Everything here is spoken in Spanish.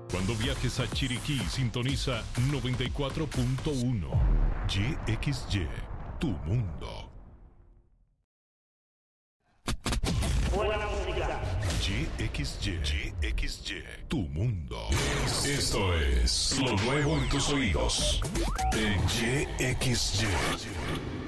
Cuando viajes a Chiriquí, sintoniza 94.1. YXY, tu mundo. Buena música. YXY, tu mundo. Esto es lo nuevo en tus oídos. En YXY.